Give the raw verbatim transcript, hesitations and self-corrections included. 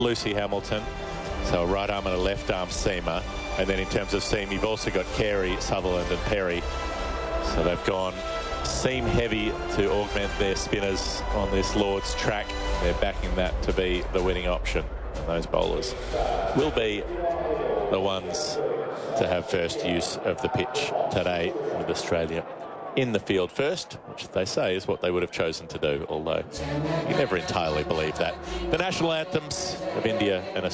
Lucy Hamilton, so a right arm and a left arm seamer. And then in terms of seam, you've also got Carey, Sutherland and Perry. So they've gone seam heavy to augment their spinners on this Lord's track. They're backing that to be the winning option. And those bowlers will be the ones to have first use of the pitch today with Australia in the field first, which they say is what they would have chosen to do, although you never entirely believe that. The national anthems of India and Australia.